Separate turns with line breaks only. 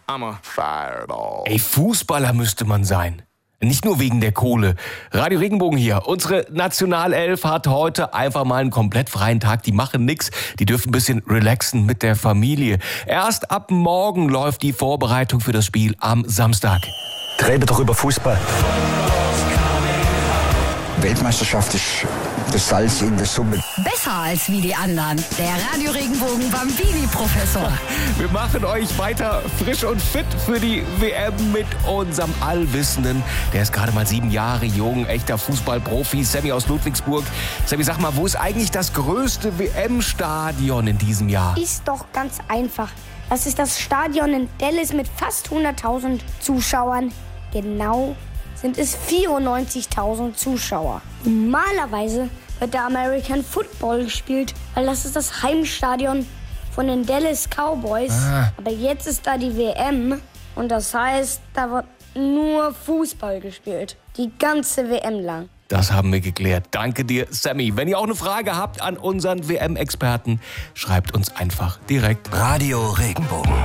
I'm a fireball.
Ey, Fußballer müsste man sein. Nicht nur wegen der Kohle. Radio Regenbogen hier. Unsere Nationalelf hat heute einfach mal einen komplett freien Tag. Die machen nix. Die dürfen ein bisschen relaxen mit der Familie. Erst ab morgen läuft die Vorbereitung für das Spiel am Samstag.
Reden doch über Fußball. Weltmeisterschaft ist das Salz in der Suppe.
Besser als wie die anderen. Der Radio Regenbogen Bambini-Professor.
Wir machen euch weiter frisch und fit für die WM mit unserem Allwissenden. Der ist gerade mal 7 Jahre jung, echter Fußballprofi, Sammy aus Ludwigsburg. Sammy, sag mal, wo ist eigentlich das größte WM-Stadion in diesem Jahr?
Ist doch ganz einfach. Das ist das Stadion in Dallas mit fast 100.000 Zuschauern. Genau sind es 94.000 Zuschauer. Normalerweise wird der American Football gespielt, weil das ist das Heimstadion von den Dallas Cowboys. Aber jetzt ist da die WM und das heißt, da wird nur Fußball gespielt. Die ganze WM lang.
Das haben wir geklärt. Danke dir, Sammy. Wenn ihr auch eine Frage habt an unseren WM-Experten, schreibt uns einfach direkt.
Radio Regenbogen.